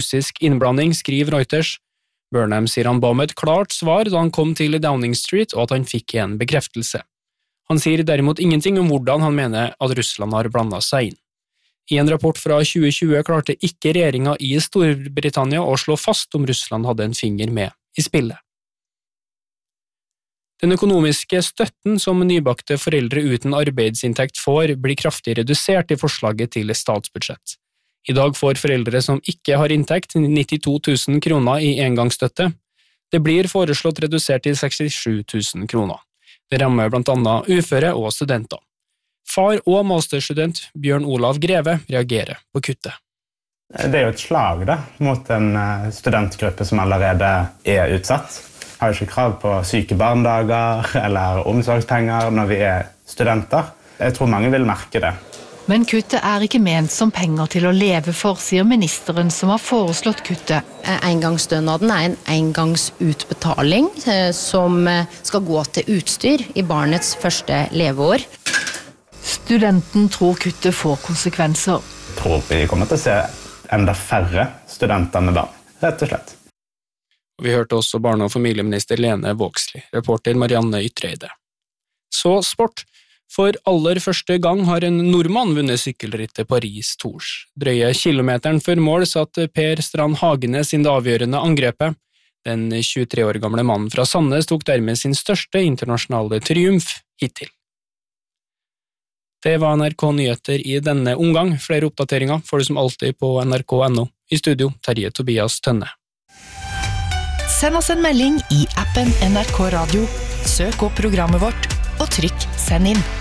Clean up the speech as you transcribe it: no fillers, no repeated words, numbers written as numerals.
russisk innblanding, skriver Reuters. Burnham sier han ba om et klart svar da han kom til Downing Street, og at han fikk en bekreftelse. Han sier derimot ingenting om hvordan han mener at Russland har blandet seg inn. I en rapport fra 2020 klarte ikke regjeringen i Storbritannia å slå fast om Russland hadde en finger med i spillet. Den økonomiske støtten som nybakte foreldre uten arbeidsinntekt får, blir kraftig redusert i forslaget til statsbudsjett. I dag får foreldre som ikke har inntekt 92 000 kroner i engangsstøtte. Det blir foreslått redusert til 67 000 kroner. Det rammer blant annet uføre og studenter. Far og masterstudent Bjørn Olav Greve reagerer på kuttet. Det jo et slag mot en studentgruppe som allerede utsatt. Har ikke krav på sykebarndager eller omsorgspenger når vi studenter. Jeg tror mange vil merke det. Men kuttet ikke ment som penger til å leve for, sier ministeren som har foreslått kuttet. Engangsstønaden en engangsutbetaling som skal gå til utstyr i barnets første leveår. Studenten tror kuttet får konsekvenser. Jeg tror vi kommer til å se enda færre studenter med barn, rett og slett. Vi hørte også barne- og familieminister Lene Vågslid, reporter Marianne Ytreide. Så sport. For aller første gang har en nordmann vunnet sykkelrittet Paris-Tours. Drøye kilometeren før mål satt Per Strand Hagenes inn det avgjørende angrepet. Den 23 år gamle mannen fra Sandnes tok dermed sin største internasjonale triumf hittil. Det var NRK Nyheter i denne omgang. Flere oppdateringer får du som alltid på nrk.no. I studio, Terje Tobias Tønne. Send oss en melding i appen NRK Radio. Søk opp programmet vårt og trykk send inn.